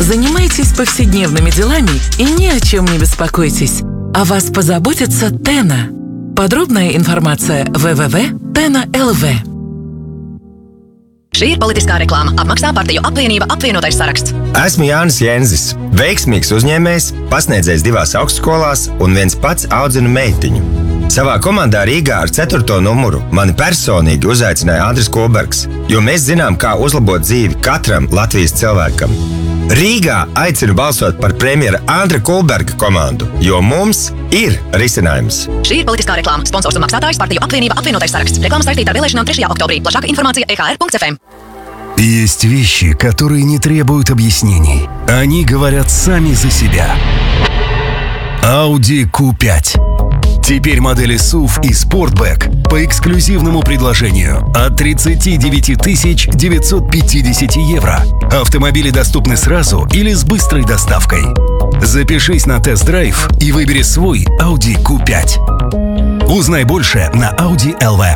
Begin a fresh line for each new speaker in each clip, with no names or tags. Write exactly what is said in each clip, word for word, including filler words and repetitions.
Занимайтесь повседневными делами и ни о чем не беспокойтесь. О вас позаботится Тена. Подробная информация дабл ю дабл ю дабл ю точка тена точка эл ви.
Šī ir politiskā reklāma. Apmaksā partiju apvienība apvienotais saraksts.
Esmu Jānis Jenzis, veiksmīgs uzņēmējs, pasniedzējs divās augstskolās un viens pats audzinu meitiņu. Savā komandā Rīgā ar ceturto numuru mani personīgi uzaicināja Andris Kulbergs, jo mēs zinām, kā uzlabot dzīvi katram Latvijas cilvēkam. Rīgā aicinu balsot par premjera Andra Kulberga komandu, jo mums ir risinājums.
Šī ir politiskā reklāma. Sponsors un maksātājs partiju apvienība apvienotais saraksts. Reklāma saistīta ar vēlēšanām trešajā oktobrī. Plašāka informācija e ka er punkts ef em.
Есть вещи, которые не требуют объяснений. Они говорят сами за себя. Audi кью пять. Теперь модели сув и Sportback по эксклюзивному предложению от тридцать девять тысяч девятьсот пятьдесят евро. Автомобили доступны сразу или с быстрой доставкой. Запишись на тест-драйв и выбери свой Audi кью пять. Узнай больше на Audi точка эл ви.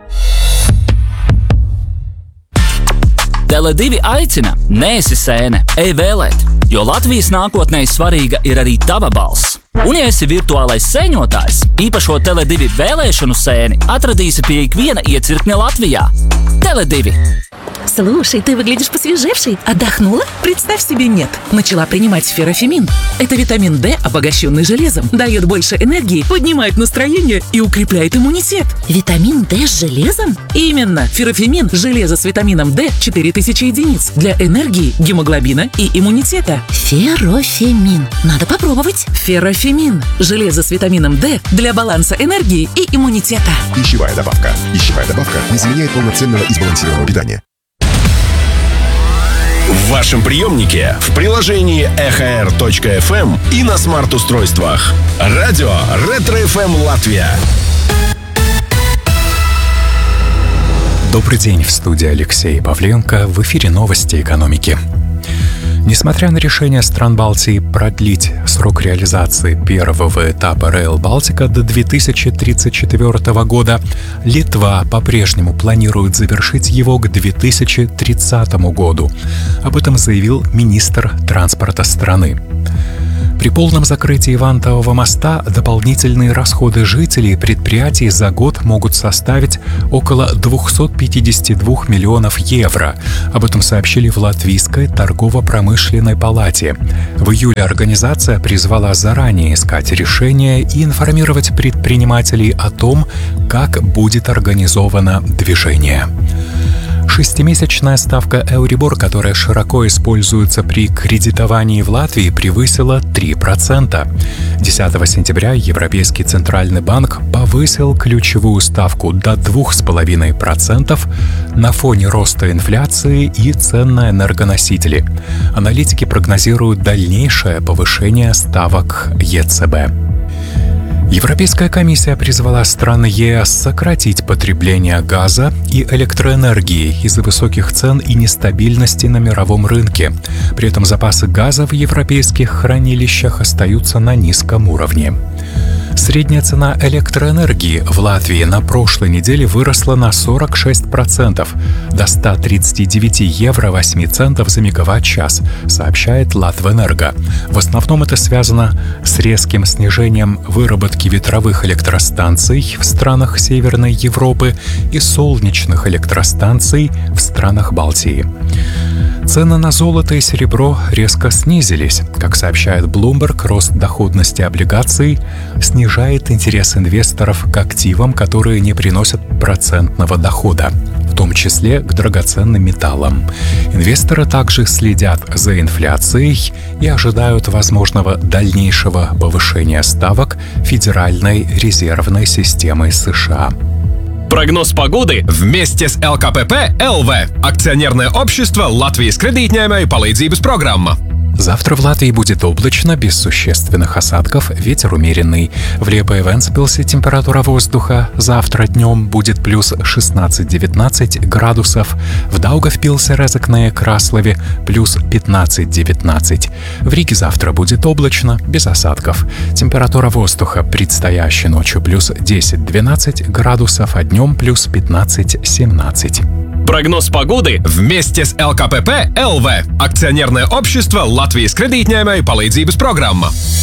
Tele divi aicina, neesi sēne, ej vēlēt, jo Latvijas nākotnē svarīga ir arī tava balss. Un, ja esi virtuālais sēņotājs, īpašo Tele divi vēlēšanu sēni atradīsi pie ikviena iecirkņa Latvijā. Tele divi.
Слушай, ты выглядишь посвежевшей. Отдохнула? Представь себе, нет. Начала принимать ферофемин. Это витамин D, обогащенный железом. Дает больше энергии, поднимает настроение и укрепляет иммунитет.
Витамин D с железом?
Именно. Ферофемин – железо с витамином D четыре тысячи единиц. Для энергии, гемоглобина и иммунитета.
Ферофемин. Надо попробовать.
Ферофемин – железо с витамином D для баланса энергии и иммунитета.
Пищевая добавка. Пищевая добавка не заменяет полноценного и сбалансированного питания.
В вашем приемнике, в приложении e ka er точка эф эм и на смарт-устройствах. Радио Ретро эф эм Латвия.
Добрый день, в студии Алексей Павленко, в эфире новости экономики. Несмотря на решение стран Балтии продлить срок реализации первого этапа Rail Baltica до две тысячи тридцать четвёртого года, Литва по-прежнему планирует завершить его к две тысячи тридцатому году. Об этом заявил министр транспорта страны. При полном закрытии Вантового моста дополнительные расходы жителей и предприятий за год могут составить около двести пятьдесят два миллионов евро. Об этом сообщили в Латвийской торгово-промышленной палате. В июле организация призвала заранее искать решения и информировать предпринимателей о том, как будет организовано движение. Шестимесячная ставка Euribor, которая широко используется при кредитовании в Латвии, превысила три процента. десятого сентября Европейский центральный банк повысил ключевую ставку до двух с половиной процентов на фоне роста инфляции и цен на энергоносители. Аналитики прогнозируют дальнейшее повышение ставок е цэ бэ. Европейская комиссия призвала страны е эс сократить потребление газа и электроэнергии из-за высоких цен и нестабильности на мировом рынке. При этом запасы газа в европейских хранилищах остаются на низком уровне. Средняя цена электроэнергии в Латвии на прошлой неделе выросла на сорок шесть процентов до ста тридцати девяти евро восемь центов за мегаватт-час, сообщает Латвэнерго. В основном это связано с резким снижением выработки ветровых электростанций в странах Северной Европы и солнечных электростанций в странах Балтии. Цены на золото и серебро резко снизились. Как сообщает Bloomberg, рост доходности облигаций снижает интерес инвесторов к активам, которые не приносят процентного дохода, в том числе к драгоценным металлам. Инвесторы также следят за инфляцией и ожидают возможного дальнейшего повышения ставок Федеральной резервной системы США.
Прогноз погоды вместе с эл ка пэ пэ эл ви. Акционерное общество Латвijas kredītņēmēju palīdzības программа.
Завтра в Латвии будет облачно, без существенных осадков, ветер умеренный. В Лиепае и Вентспилсе температура воздуха завтра днем будет плюс шестнадцать-девятнадцать градусов. В Даугавпилсе, Резекне и Краслове плюс пятнадцать-девятнадцать. В Риге завтра будет облачно, без осадков. Температура воздуха предстоящей ночью плюс десять-двенадцать градусов, а днем плюс пятнадцать-семнадцать.
Прогноз погоды вместе с эл ка пэ пэ эл вэ. Акционерное общество Латвijas kredītņēmēju palīdzības programma.